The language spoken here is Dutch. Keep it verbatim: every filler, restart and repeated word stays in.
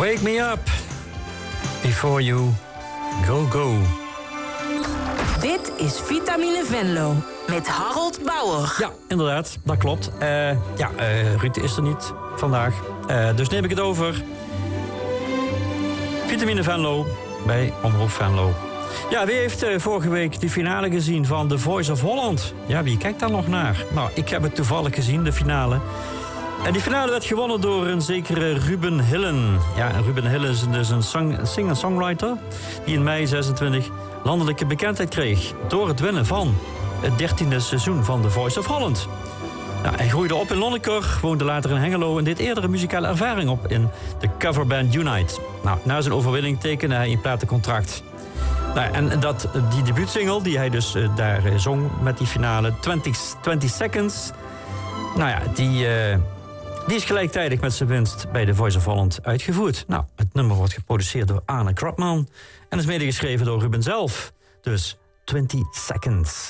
Wake me up before you go go. Dit is Vitamine Venlo met Harold Bauer. Ja, inderdaad, dat klopt. Uh, ja, uh, Ruud is er niet vandaag. Uh, dus neem ik het over. Vitamine Venlo bij Omroep Venlo. Ja, wie heeft uh, vorige week de finale gezien van The Voice of Holland? Ja, wie kijkt daar nog naar? Nou, ik heb het toevallig gezien, de finale. En die finale werd gewonnen door een zekere Ruben Hillen. Ja, en Ruben Hillen is dus een song, singer-songwriter die in mei zesentwintig landelijke bekendheid kreeg door het winnen van het dertiende seizoen van The Voice of Holland. Nou, hij groeide op in Lonneker, woonde later in Hengelo en deed eerder een muzikale ervaring op in de coverband Unite. Nou, na zijn overwinning tekende hij een platencontract. Nou, en dat, die debuutsingle die hij dus uh, daar uh, zong met die finale, twintig Seconds, nou ja, die, uh, die is gelijktijdig met zijn winst bij The Voice of Holland uitgevoerd. Nou, het nummer wordt geproduceerd door Arne Krapman en is medegeschreven door Ruben zelf. Dus twintig Seconds.